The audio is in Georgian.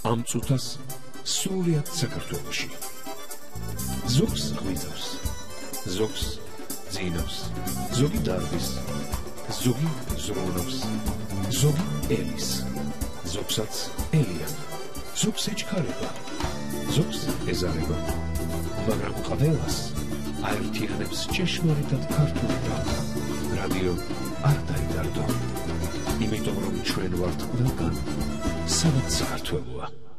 ამ წუთას სრულიად საქართველოში. ზოგს ღვიძავს, ზოგს ძინავს, ზოგი დარბის, ზოგი ზრუნავს, ზოგი ელის, ზოგსაც ელიან, ზოგს ეჩქარება, ზოგს ეზარება, მაგრამ ყველას აერთიანებს ჭეშმარიტად ქართული თაობა. რადიო არ დაიდარდო, იმიტომ რომ ჩვენ ვართ ყველგან, სადაც საქართველოა.